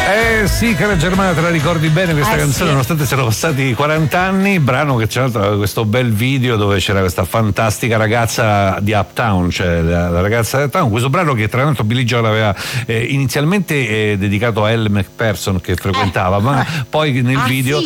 Sì, cara Germana, te la ricordi bene questa canzone, sì. Nonostante siano passati 40 anni, brano che c'era questo bel video dove c'era questa fantastica ragazza di Uptown, cioè la ragazza di Uptown, questo brano che tra l'altro Billy Joel aveva inizialmente dedicato a Elle Macpherson che frequentava, ma poi nel video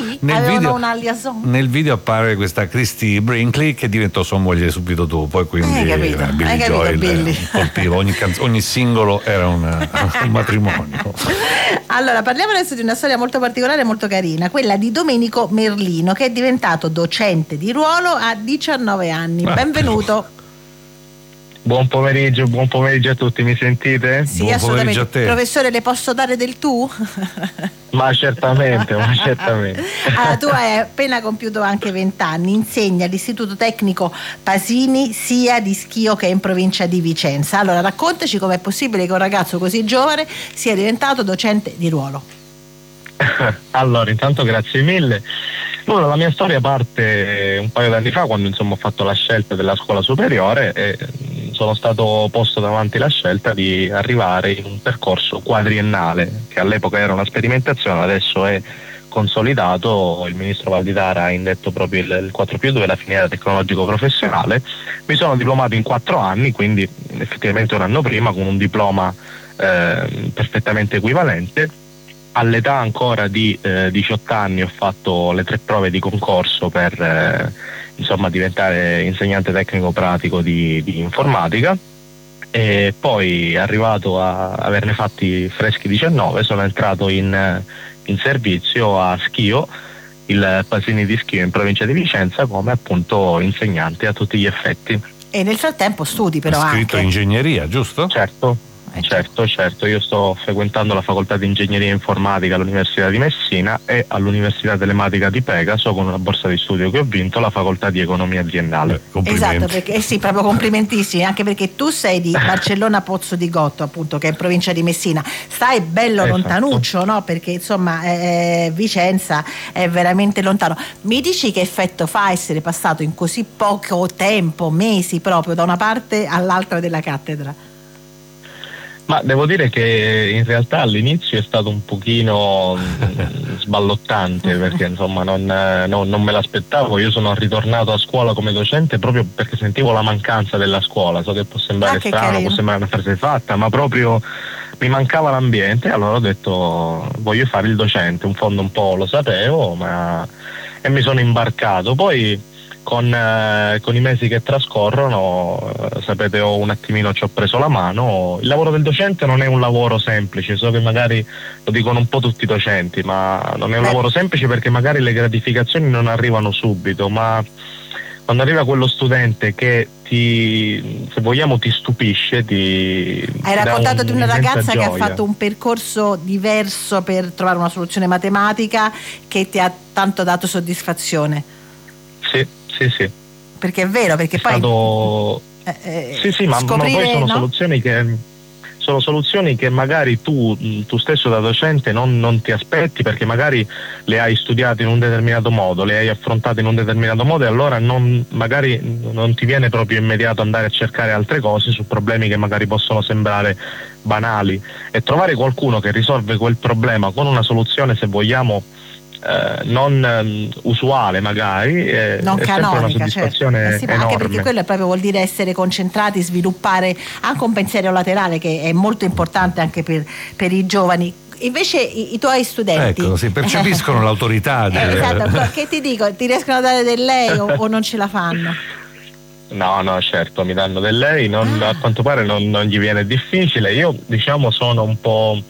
nel video appare questa Christy Brinkley che diventò sua moglie subito dopo, e quindi Billy Joel colpiva, ogni singolo era un matrimonio. Allora, parliamo adesso di una storia molto particolare e molto carina, quella di Domenico Merlino, che è diventato docente di ruolo a 19 anni. Benvenuto. Buon pomeriggio a tutti, mi sentite? Sì, buon assolutamente. A te. Professore, le posso dare del tu? Ma certamente. Allora, tu hai appena compiuto anche 20 anni, insegna all'Istituto Tecnico Pasini sia di Schio che in provincia di Vicenza. Allora, raccontaci com'è possibile che un ragazzo così giovane sia diventato docente di ruolo. Allora, intanto grazie mille. Allora, la mia storia parte un paio d'anni fa, quando insomma ho fatto la scelta della scuola superiore e sono stato posto davanti la scelta di arrivare in un percorso quadriennale, che all'epoca era una sperimentazione, adesso è consolidato. Il ministro Valditara ha indetto proprio il 4+2, la filiera tecnologico professionale. Mi sono diplomato in 4 anni, quindi effettivamente un anno prima, con un diploma perfettamente equivalente. All'età ancora di 18 anni ho fatto le 3 prove di concorso per diventare insegnante tecnico pratico di informatica, e poi, arrivato a averne fatti freschi 19, sono entrato in servizio a Schio, il Pasini di Schio in provincia di Vicenza, come appunto insegnante a tutti gli effetti. E nel frattempo studi però anche. Hai scritto ingegneria, giusto? Certo, io sto frequentando la facoltà di ingegneria informatica all'Università di Messina e all'Università Telematica di Pegaso, con una borsa di studio che ho vinto, la facoltà di economia aziendale. Esatto, perché sì, proprio complimentissimi, anche perché tu sei di Barcellona Pozzo di Gotto, appunto, che è in provincia di Messina. Stai bello lontanuccio, no? Perché insomma Vicenza è veramente lontano. Mi dici che effetto fa essere passato in così poco tempo, mesi proprio, da una parte all'altra della cattedra? Ma devo dire che in realtà all'inizio è stato un pochino sballottante, perché insomma non me l'aspettavo. Io sono ritornato a scuola come docente proprio perché sentivo la mancanza della scuola. So che può sembrare strano, può sembrare una frase fatta, ma proprio mi mancava l'ambiente. Allora ho detto voglio fare il docente, un fondo un po' lo sapevo, e mi sono imbarcato. Poi con i mesi che trascorrono, sapete, ci ho preso la mano. Il lavoro del docente non è un lavoro semplice, so che magari lo dicono un po' tutti i docenti, ma non è un lavoro semplice, perché magari le gratificazioni non arrivano subito, ma quando arriva quello studente che se vogliamo ti stupisce, hai raccontato di una ragazza che ha fatto un percorso diverso per trovare una soluzione matematica che ti ha tanto dato soddisfazione. Sì. Perché è vero, perché è poi stato... ma poi sono soluzioni che magari tu stesso da docente non ti aspetti, perché magari le hai studiate in un determinato modo, le hai affrontate in un determinato modo, e allora magari non ti viene proprio immediato andare a cercare altre cose su problemi che magari possono sembrare banali, e trovare qualcuno che risolve quel problema con una soluzione, se vogliamo, non usuale, magari non è canonica, sempre una soddisfazione sì, enorme. Anche perché quello proprio vuol dire essere concentrati, sviluppare anche un pensiero laterale, che è molto importante anche per i giovani. Invece i tuoi studenti, ecco, si percepiscono l'autorità esatto, che ti dico, ti riescono a dare del lei o non ce la fanno? No, certo, mi danno del lei, a quanto pare non gli viene difficile. Io sono un po'...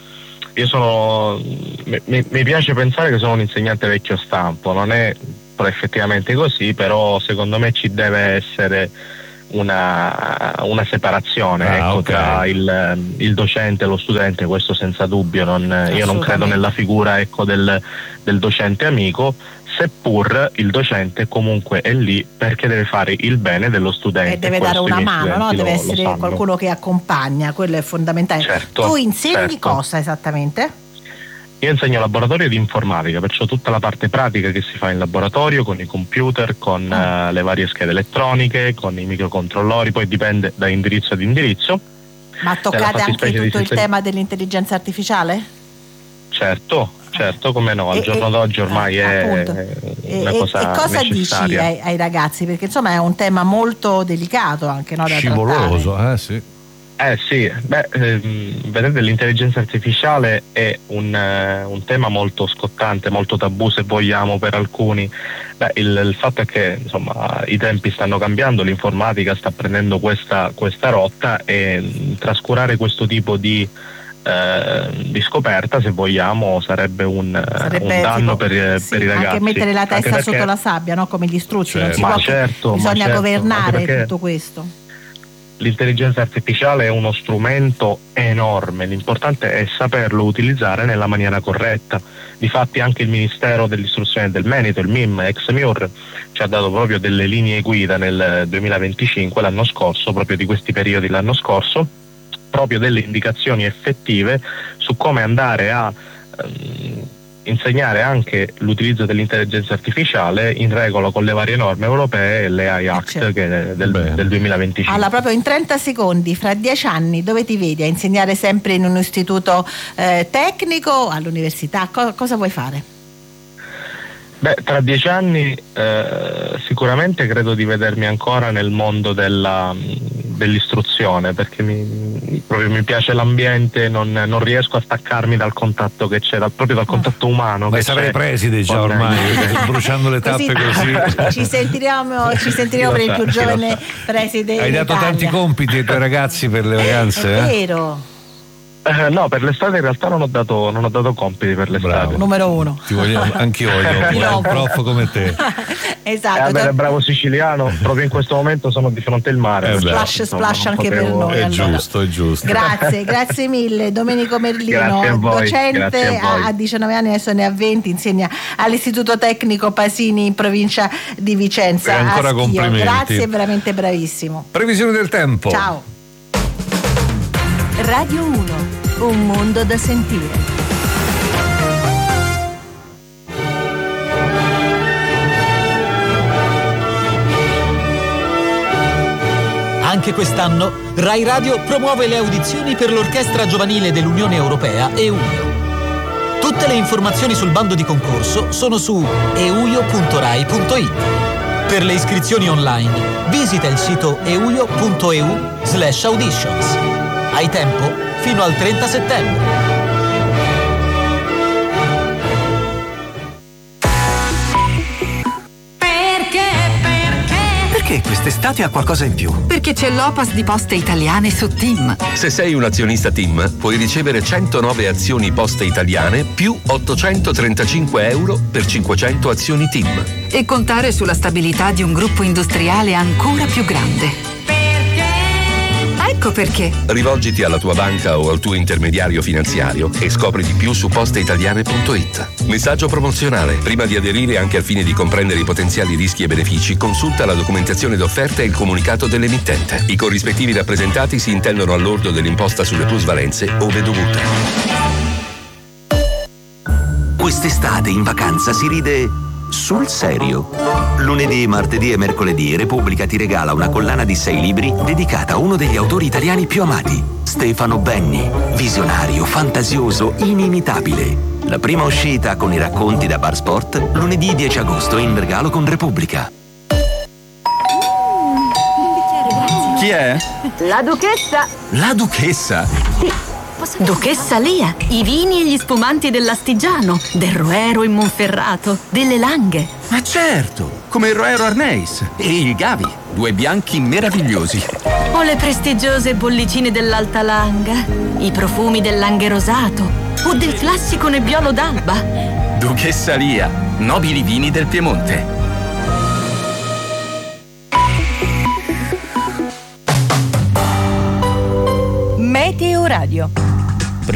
mi piace pensare che sono un insegnante vecchio stampo, non è effettivamente così, però secondo me ci deve essere una separazione tra il docente e lo studente, questo senza dubbio. Io non credo nella figura del docente amico, seppur il docente comunque è lì perché deve fare il bene dello studente e deve dare una mano, no? Deve essere qualcuno che accompagna, quello è fondamentale. Certo, tu insegni cosa esattamente? Io insegno laboratorio di informatica, perciò tutta la parte pratica che si fa in laboratorio con i computer, con le varie schede elettroniche, con i microcontrollori, poi dipende da indirizzo ad indirizzo. Ma toccate anche tutto il tema dell'intelligenza artificiale? Certo, come no, al giorno d'oggi ormai è una cosa e cosa necessaria. dici ai ragazzi? Perché insomma è un tema molto delicato anche, no, da scivoloso, trattare. sì. Sì, vedete, l'intelligenza artificiale è un tema molto scottante, molto tabù se vogliamo per alcuni. Il fatto è che insomma i tempi stanno cambiando, l'informatica sta prendendo questa rotta e trascurare questo tipo di scoperta, se vogliamo, sarebbe un danno per i ragazzi. Anche mettere la testa sotto la sabbia, no? Come gli struzzi, non si può, bisogna governare tutto questo. L'intelligenza artificiale è uno strumento enorme, l'importante è saperlo utilizzare nella maniera corretta. Difatti anche il Ministero dell'Istruzione e del Merito, il MIM, ex MIUR, ci ha dato proprio delle linee guida nel 2025, l'anno scorso, proprio di questi periodi l'anno scorso, proprio delle indicazioni effettive su come andare a insegnare anche l'utilizzo dell'intelligenza artificiale in regola con le varie norme europee e le AI Act che è del 2025. Allora, proprio in 30 secondi, fra 10 anni dove ti vedi? A insegnare sempre in un istituto tecnico, all'università? Cosa vuoi fare? Tra 10 anni sicuramente credo di vedermi ancora nel mondo dell'istruzione, perché proprio mi piace l'ambiente, non riesco a staccarmi dal contatto che c'è, proprio dal contatto umano. Ma sarai preside già ormai, bruciando le tappe così. Ci sentiremo per il più giovane preside. Hai dato tanti compiti ai tuoi ragazzi per le vacanze? È vero. No, per l'estate in realtà non ho dato compiti per l'estate. Bravo. Numero 1. Ti voglio, anch'io voglio un prof come te. Esatto. Bravo siciliano, proprio in questo momento sono di fronte al mare. Splash anche per noi. È giusto. Grazie mille Domenico Merlino, docente a 19 anni, adesso ne ha 20, insegna all'Istituto Tecnico Pasini in provincia di Vicenza. E ancora complimenti. Grazie, è veramente bravissimo. Previsione del tempo. Ciao. Radio 1. Un mondo da sentire. Anche quest'anno Rai Radio promuove le audizioni per l'Orchestra Giovanile dell'Unione Europea EUIO. Tutte le informazioni sul bando di concorso sono su euio.rai.it. Per le iscrizioni online visita il sito euio.eu/auditions. Hai tempo fino al 30 settembre. Perché quest'estate ha qualcosa in più? Perché c'è l'Opas di Poste Italiane su TIM. Se sei un azionista TIM, puoi ricevere 109 azioni Poste Italiane più 835 euro per 500 azioni TIM. E contare sulla stabilità di un gruppo industriale ancora più grande. Ecco perché. Rivolgiti alla tua banca o al tuo intermediario finanziario e scopri di più su posteitaliane.it. Messaggio promozionale. Prima di aderire, anche al fine di comprendere i potenziali rischi e benefici, consulta la documentazione d'offerta e il comunicato dell'emittente. I corrispettivi rappresentati si intendono al lordo dell'imposta sulle plusvalenze ove dovuta. Quest'estate in vacanza si ride sul serio. Lunedì, martedì e mercoledì Repubblica ti regala una collana di 6 libri dedicata a uno degli autori italiani più amati, Stefano Benni. Visionario, fantasioso, inimitabile. La prima uscita con i racconti da Bar Sport, lunedì 10 agosto in regalo con Repubblica. Chi è? La Duchessa. La Duchessa? Sì. Duchessa Lia, i vini e gli spumanti dell'Astigiano, del Roero in Monferrato, delle Langhe. Ma certo, come il Roero Arneis e il Gavi, 2 bianchi meravigliosi. O le prestigiose bollicine dell'Alta Langa, i profumi del Langhe Rosato o del classico Nebbiolo d'Alba. Duchessa Lia, nobili vini del Piemonte. Meteo Radio.